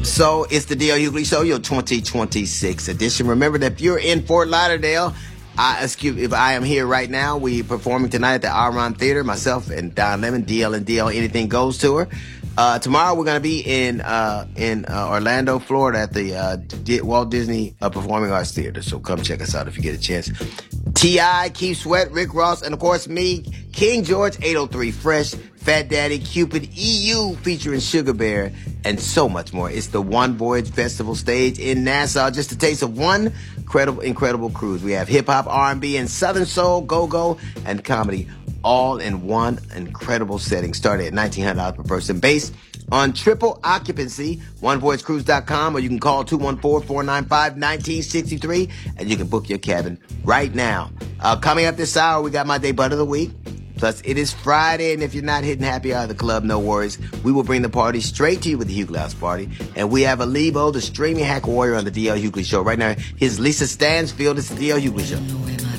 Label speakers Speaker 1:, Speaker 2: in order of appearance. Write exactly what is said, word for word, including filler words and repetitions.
Speaker 1: So it's the D L Hughley Show, your twenty twenty-six edition. Remember that if you're in Fort Lauderdale, I, excuse, if I am here right now, we performing tonight at the Aron Theater, myself and Don Lemon, D L and D L Anything Goes tour. Uh, tomorrow we're going to be in uh, in uh, Orlando, Florida at the uh, D- Walt Disney uh, Performing Arts Theater. So come check us out if you get a chance. T I, Keith Sweat, Rick Ross, and of course me, King George, eight oh three Fresh, Fat Daddy, Cupid, E U featuring Sugar Bear, and so much more. It's the One Voyage Festival stage in Nassau. Just a taste of one incredible, incredible cruise. We have hip-hop, R and B, and Southern Soul, go-go, and comedy, all in one incredible setting, starting at nineteen hundred dollars per person, based on triple occupancy. one voyage cruise dot com, or you can call two one four, four nine five, one nine six three, and you can book your cabin right now. Uh, coming up this hour, we got my day butt of the week. Plus, it is Friday, and if you're not hitting happy hour at the club, no worries. We will bring the party straight to you with the Hughley House Party. And we have Alibo, the streaming hack warrior on the D L Hughley Show. Right now, here's Lisa Stansfield. It's the D L Hughley Show.